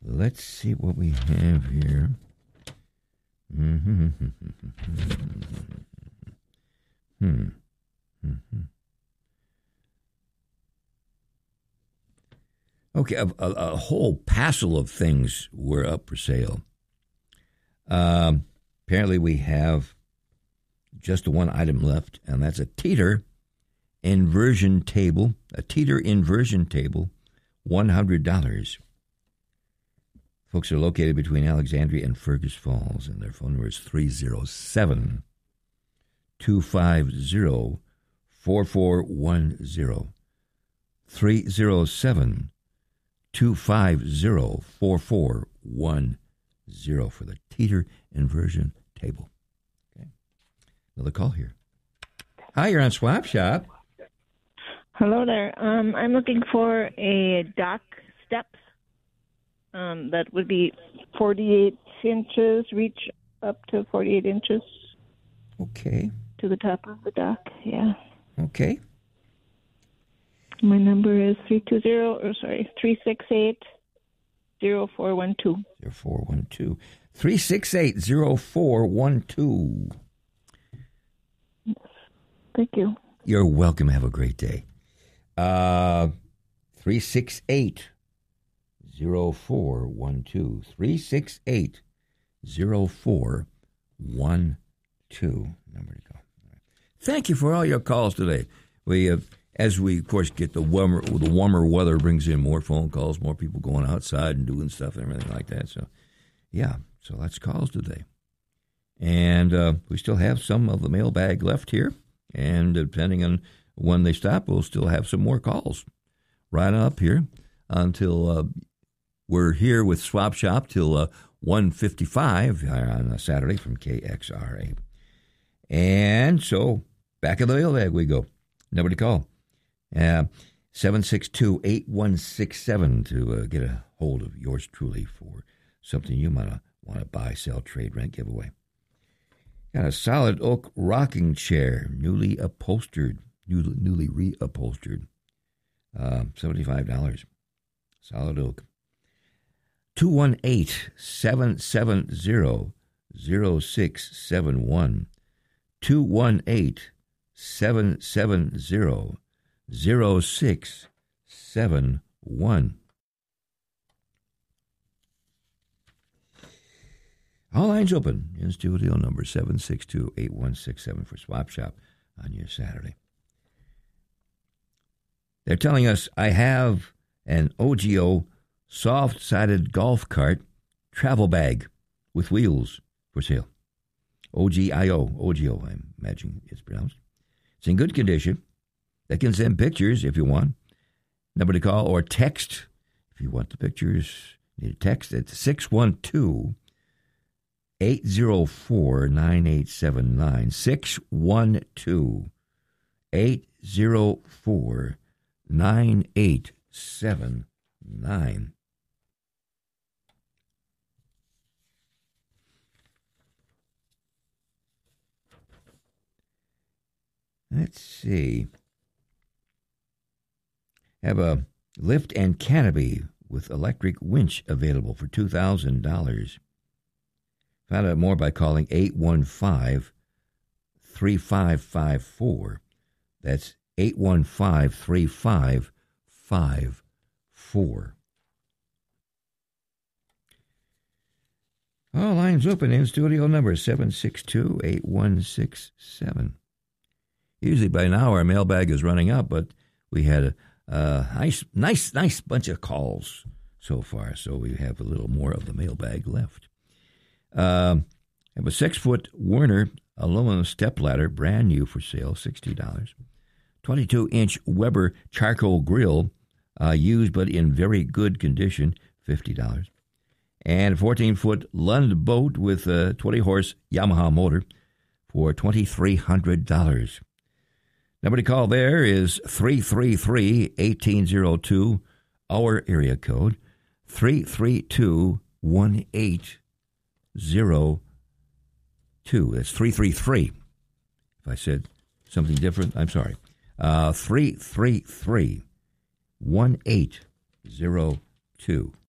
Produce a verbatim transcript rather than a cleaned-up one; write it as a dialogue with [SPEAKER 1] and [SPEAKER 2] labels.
[SPEAKER 1] let's see what we have here. Mm-hmm. Hmm. Mm-hmm. Okay, a, a, a whole passel of things were up for sale. Um, apparently, we have just one item left, and that's a teeter inversion table. A teeter inversion table, one hundred dollars. Folks are located between Alexandria and Fergus Falls, and their phone number is three oh seven, two five zero, four four one zero. three oh seven, two five zero, four four one zero for the teeter inversion table. Okay. Another call here. Hi, you're on Swap Shop.
[SPEAKER 2] Hello there. Um, I'm looking for a dock steps. Um, that would be forty-eight inches, reach up to forty-eight inches.
[SPEAKER 1] Okay.
[SPEAKER 2] To the top of the dock, yeah.
[SPEAKER 1] Okay.
[SPEAKER 2] My number is three two zero, or sorry, three six eight, zero four one two.
[SPEAKER 1] zero four one two. three six eight, zero four one two.
[SPEAKER 2] Thank you.
[SPEAKER 1] You're welcome. Have a great day. Uh, three six eight, zero four one two. three six eight, zero four one two. Number to go. Thank you for all your calls today. We, uh, as we, of course, get the warmer, the warmer weather brings in more phone calls, more people going outside and doing stuff and everything like that. So, yeah, so that's calls today. And uh, we still have some of the mailbag left here. And depending on when they stop, we'll still have some more calls right up here until uh, we're here with Swap Shop till uh, one fifty-five on a Saturday from K X R A. And so back in the mailbag we go. Number to call, uh, seven six two, eight one six seven to uh, get a hold of yours truly for something you might want to buy, sell, trade, rent, give away. Got a solid oak rocking chair, newly upholstered, newly, newly reupholstered, uh, seventy-five dollars. Solid oak. two one eight, seven seven zero, zero six seven one. two one eight, seven seven zero, zero six seven one. All lines open in studio number seven six two, eight one six seven for Swap Shop on your Saturday. They're telling us I have an O G O soft-sided golf cart travel bag with wheels for sale. O G I O, O G O, I imagine it's pronounced. It's in good condition. They can send pictures if you want. Number to call or text if you want the pictures. Need a text at six one two, eight zero four, nine eight seven nine. six one two, eight zero four, nine eight seven nine. Let's see. Have a lift and canopy with electric winch available for two thousand dollars. Find out more by calling eight one five, three five five four. That's eight one five, three five five four. All lines open in studio number seven six two, eight one six seven. Usually by now our mailbag is running out, but we had a, a nice, nice, nice bunch of calls so far, so we have a little more of the mailbag left. Um, I have a six-foot Werner aluminum stepladder, brand new for sale, sixty dollars. twenty-two inch Weber charcoal grill, uh, used but in very good condition, fifty dollars. And a fourteen-foot Lund boat with a twenty-horse Yamaha motor for twenty-three hundred dollars. Number to call there is three three three, one eight zero two, our area code, three three two, one eight zero two. That's three three three. If I said something different, I'm sorry. Uh, three three three, one eight zero two.